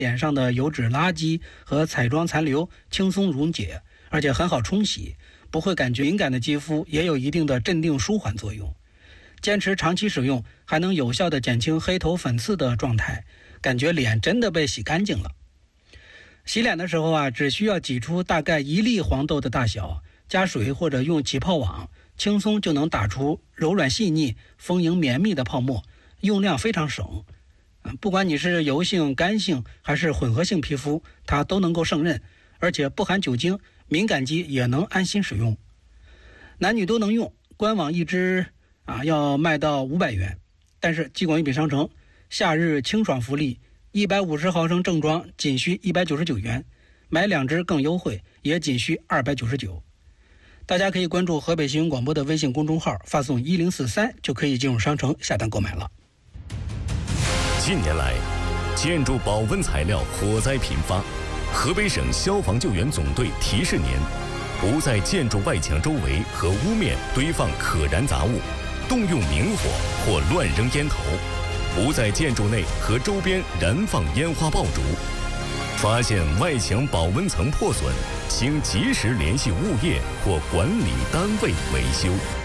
脸上的油脂垃圾和彩妆残留轻松溶解，而且很好冲洗，不会感觉敏感的肌肤也有一定的镇定舒缓作用。坚持长期使用，还能有效地减轻黑头粉刺的状态，感觉脸真的被洗干净了。洗脸的时候只需要挤出大概1粒黄豆的大小，加水或者用起泡网，轻松就能打出柔软细腻、丰盈绵密的泡沫，用量非常省。不管你是油性、干性还是混合性皮肤，它都能够胜任，而且不含酒精，敏感肌也能安心使用。男女都能用，官网一支要卖到500元，但是激广一品商城夏日清爽福利，150毫升正装仅需199元，买2支更优惠，也仅需299。大家可以关注河北新闻广播的微信公众号，发送1043就可以进入商城下单购买了。 近年来，建筑保温材料火灾频发，河北省消防救援总队提示您：不在建筑外墙周围和屋面堆放可燃杂物，动用明火或乱扔烟头，不在建筑内和周边燃放烟花爆竹。发现外墙保温层破损，请及时联系物业或管理单位维修。